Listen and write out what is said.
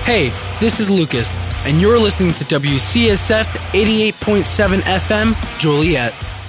Hey, this is Lucas, and you're listening to WCSF 88.7 FM, Joliet.